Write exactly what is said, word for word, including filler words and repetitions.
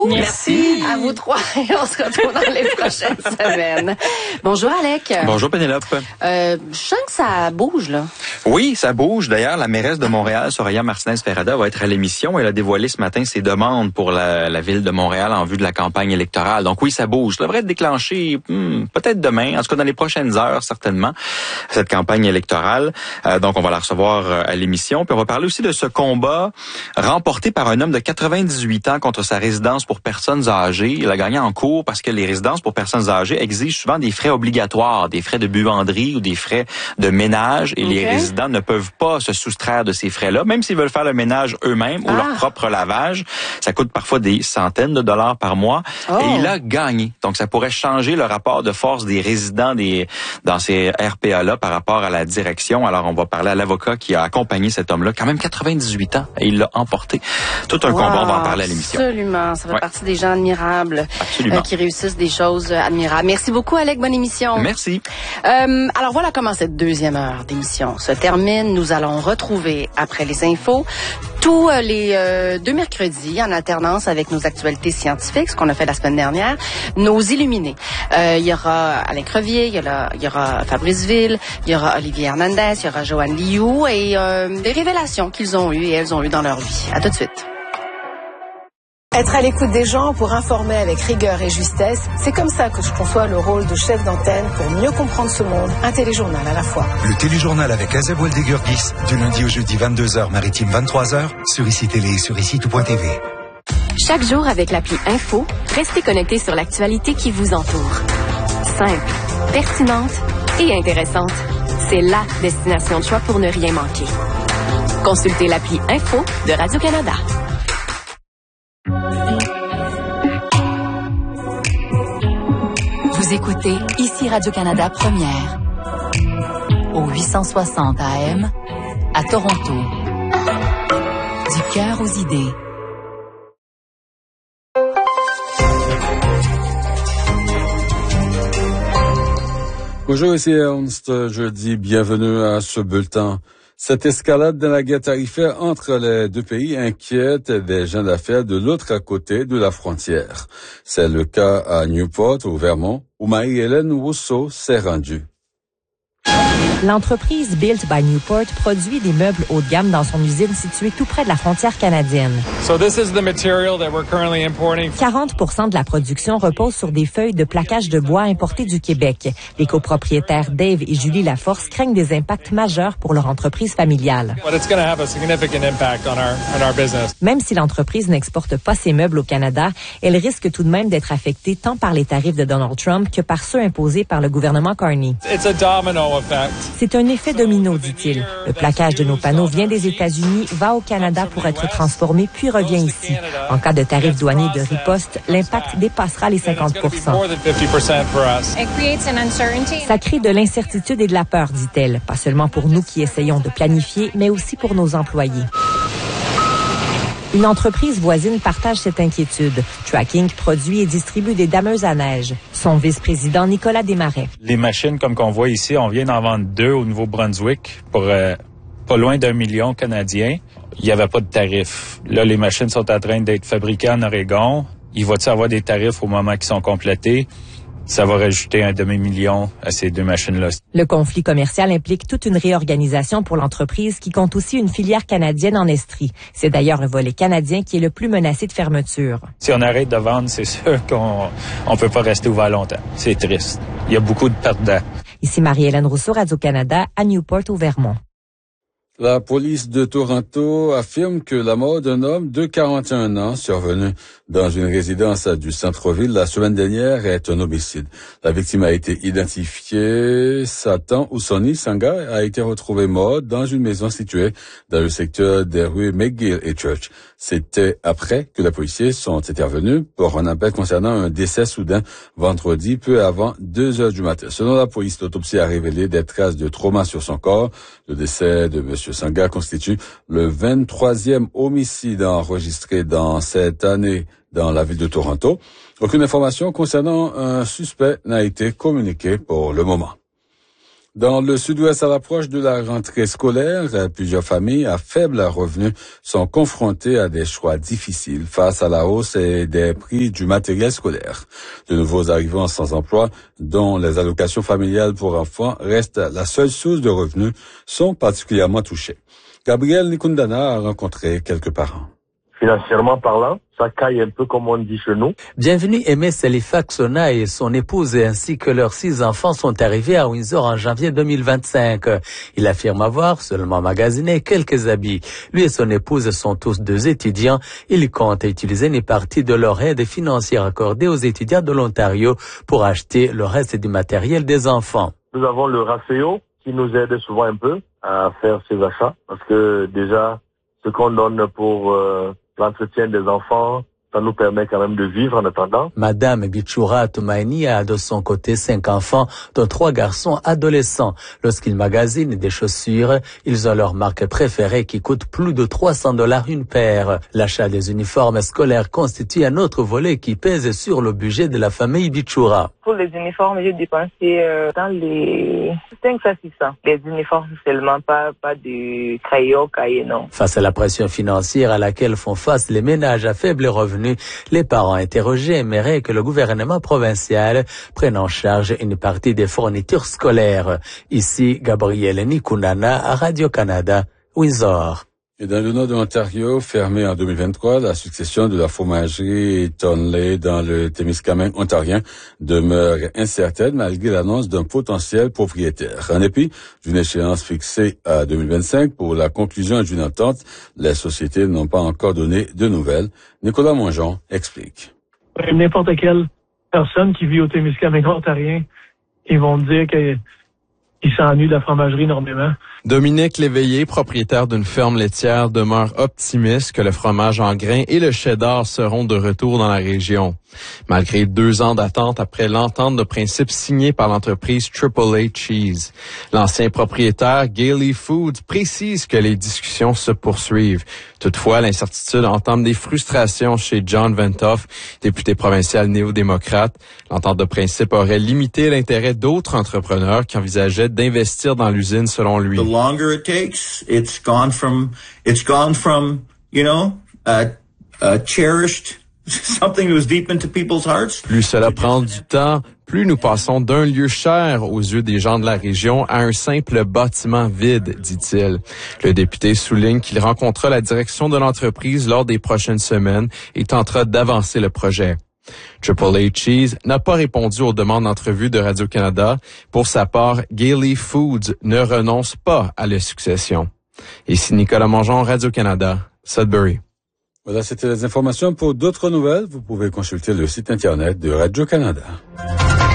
Merci. À vous trois. Et on se retrouve dans les prochaines semaines. Bonjour, Alec. Bonjour, Pénélope. Euh, je sens que ça bouge, là. Oui, ça bouge. D'ailleurs, la mairesse de Montréal, Soraya Martinez-Ferrada, va être à l'émission. Elle a dévoilé ce matin ses demandes pour la, la ville de Montréal en vue de la campagne électorale. Donc oui, ça bouge. Ça devrait être déclenché hmm, peut-être demain, en tout cas dans les prochaines heures, certainement, cette campagne électorale. Euh, donc on va la recevoir euh, à l'émission. Puis on va parler aussi de ce combat remporté par un homme de quatre-vingt-dix-huit ans contre sa résidence pour personnes âgées. Il a gagné en cours parce que les résidences pour personnes âgées exigent souvent des frais obligatoires, des frais de buanderie ou des frais de ménage. Et okay. Les résidents ne peuvent pas se soustraire de ces frais-là, même s'ils veulent faire le ménage eux-mêmes ah. ou leur propre lavage. Ça coûte parfois des centaines de dollars par mois. Oh. Et il a gagné. Donc, ça pourrait changer le rapport de force des résidents des dans ces R P A-là par rapport à la direction. Alors, on va parler à l'avocat qui a accompagné cet homme-là, quand même quatre-vingt-dix-huit ans, et il l'a emporté. Tout un wow. combat, on va en parler à l'émission. Absolument. Ça fait ouais. partie des gens admirables euh, qui réussissent des choses admirables. Merci beaucoup, Alec. Bonne émission. Merci. Euh, alors, voilà comment cette deuxième heure d'émission se termine. Nous allons retrouver, après les infos, tous les euh, deux mercredis, en alternance avec nos actualités scientifiques, ce qu'on a fait la semaine dernière, nos illuminés. Euh, il y aura Alain Crevier, il y aura, il y aura Fabrice Ville, il y aura Olivier Hernandez, il y aura Joanne Liu et euh, des révélations qu'ils ont eues et elles ont eues dans leur vie. À tout de suite. Être à l'écoute des gens pour informer avec rigueur et justesse, c'est comme ça que je conçois le rôle de chef d'antenne pour mieux comprendre ce monde. Un téléjournal à la fois. Le téléjournal avec Azeb Weldegurgis, du lundi au jeudi vingt-deux heures, maritime vingt-trois heures, sur I C I Télé et sur I C I tout point T V. Chaque jour avec l'appli Info, restez connectés sur l'actualité qui vous entoure. Simple, pertinente et intéressante. C'est la destination de choix pour ne rien manquer. Consultez l'appli Info de Radio-Canada. Vous écoutez ici Radio-Canada Première au huit cent soixante A M à Toronto. Du cœur aux idées. Bonjour, ici Ernst. Jeudi, bienvenue à ce bulletin. Cette escalade dans la guerre tarifaire entre les deux pays inquiète des gens d'affaires de l'autre côté de la frontière. C'est le cas à Newport, au Vermont, où Marie-Hélène Rousseau s'est rendue. L'entreprise Built by Newport produit des meubles haut de gamme dans son usine située tout près de la frontière canadienne. So this is the material that we're currently importing. quarante pour cent de la production repose sur des feuilles de plaquage de bois importées du Québec. Les copropriétaires Dave et Julie Laforce craignent des impacts majeurs pour leur entreprise familiale. But it's going to have a significant impact on our, on our business. Même si l'entreprise n'exporte pas ses meubles au Canada, elle risque tout de même d'être affectée tant par les tarifs de Donald Trump que par ceux imposés par le gouvernement Carney. It's a domino effect. C'est un effet domino, dit-il. Le plaquage de nos panneaux vient des États-Unis, va au Canada pour être transformé, puis revient ici. En cas de tarifs douaniers de riposte, l'impact dépassera les cinquante pour cent. Ça crée de l'incertitude et de la peur, dit-elle. Pas seulement pour nous qui essayons de planifier, mais aussi pour nos employés. Une entreprise voisine partage cette inquiétude. Tracking produit et distribue des dameuses à neige. Son vice-président Nicolas Desmarais. Les machines, comme qu'on voit ici, on vient d'en vendre deux au Nouveau-Brunswick pour euh, pas loin d'un million canadien. Il n'y avait pas de tarif. Là, les machines sont en train d'être fabriquées en Oregon. Il va-t-il avoir des tarifs au moment qu'ils sont complétés? Ça va rajouter un demi-million à ces deux machines-là. Le conflit commercial implique toute une réorganisation pour l'entreprise qui compte aussi une filière canadienne en Estrie. C'est d'ailleurs le volet canadien qui est le plus menacé de fermeture. Si on arrête de vendre, c'est sûr qu'on on peut pas rester ouvert longtemps. C'est triste. Il y a beaucoup de perdants. Ici Marie-Hélène Rousseau, Radio-Canada, à Newport, au Vermont. La police de Toronto affirme que la mort d'un homme de quarante et un ans survenu dans une résidence du centre-ville la semaine dernière est un homicide. La victime a été identifiée. Satan Ousoni Sanga a été retrouvé mort dans une maison située dans le secteur des rues McGill et Church. C'était après que les policiers sont intervenus pour un appel concernant un décès soudain vendredi peu avant deux heures du matin. Selon la police, l'autopsie a révélé des traces de trauma sur son corps. Le décès de M. Sanga constitue le vingt-troisième homicide enregistré dans cette année dans la ville de Toronto. Aucune information concernant un suspect n'a été communiquée pour le moment. Dans le sud-ouest, à l'approche de la rentrée scolaire, plusieurs familles à faible revenu sont confrontées à des choix difficiles face à la hausse des prix du matériel scolaire. De nouveaux arrivants sans emploi, dont les allocations familiales pour enfants restent la seule source de revenus, sont particulièrement touchés. Gabriel Nikundana a rencontré quelques parents. Financièrement parlant, ça caille un peu comme on dit chez nous. Bienvenue Aimé Selifaxona et son épouse ainsi que leurs six enfants sont arrivés à Windsor en janvier deux mille vingt-cinq. Il affirme avoir seulement magasiné quelques habits. Lui et son épouse sont tous deux étudiants. Ils comptent utiliser une partie de leur aide financière accordée aux étudiants de l'Ontario pour acheter le reste du matériel des enfants. Nous avons le RACEO qui nous aide souvent un peu à faire ces achats parce que déjà ce qu'on donne pour euh, l'entretien des enfants, ça nous permet quand même de vivre en attendant. Madame Bichura Tumaini a de son côté cinq enfants, dont trois garçons adolescents. Lorsqu'ils magasinent des chaussures, ils ont leur marque préférée qui coûte plus de trois cents dollars une paire. L'achat des uniformes scolaires constitue un autre volet qui pèse sur le budget de la famille Bichura. Pour les uniformes, j'ai dépensé euh, dans les cinq à six cents. Les uniformes seulement, pas, pas de crayon, cahier, non. Face à la pression financière à laquelle font face les ménages à faible revenu, les parents interrogés aimeraient que le gouvernement provincial prenne en charge une partie des fournitures scolaires. Ici, Gabriel Nikunana à Radio-Canada, Windsor. Et dans le nord de l'Ontario, fermé en deux mille vingt-trois, la succession de la fromagerie Tonley dans le Témiscamingue ontarien demeure incertaine malgré l'annonce d'un potentiel propriétaire. En dépit d'une échéance fixée à deux mille vingt-cinq pour la conclusion d'une entente, les sociétés n'ont pas encore donné de nouvelles. Nicolas Mongeon explique. N'importe quelle personne qui vit au Témiscamingue ontarien, ils vont dire que il s'ennuie de la fromagerie énormément. Dominique Léveillé, propriétaire d'une ferme laitière, demeure optimiste que le fromage en grains et le cheddar seront de retour dans la région. Malgré deux ans d'attente après l'entente de principe signée par l'entreprise Triple A Cheese. L'ancien propriétaire, Gailey Foods, précise que les discussions se poursuivent. Toutefois, l'incertitude entame des frustrations chez John Ventoff, député provincial néo-démocrate. L'entente de principe aurait limité l'intérêt d'autres entrepreneurs qui envisageaient d'investir dans l'usine selon lui. The longer it takes, it's gone from, it's gone from, you know, uh, uh, cherished something that was deep into people's hearts. Plus cela prend du temps, plus nous passons d'un lieu cher aux yeux des gens de la région à un simple bâtiment vide, dit-il. Le député souligne qu'il rencontrera la direction de l'entreprise lors des prochaines semaines et tentera d'avancer le projet. Triple A Cheese n'a pas répondu aux demandes d'entrevue de Radio-Canada. Pour sa part, Gailey Foods ne renonce pas à la succession. Ici Nicolas Mongeon, Radio-Canada, Sudbury. Voilà, c'était les informations. Pour d'autres nouvelles, vous pouvez consulter le site Internet de Radio-Canada.